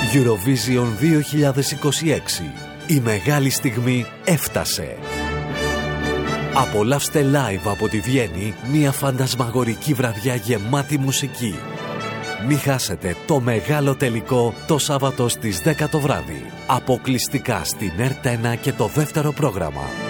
Eurovision 2026. Η μεγάλη στιγμή έφτασε. Απολαύστε live από τη Βιέννη μια φαντασμαγορική βραδιά γεμάτη μουσική. Μη χάσετε το μεγάλο τελικό το Σάββατο στις 10 το βράδυ. Αποκλειστικά στην ΕΡΤ1 και το δεύτερο πρόγραμμα.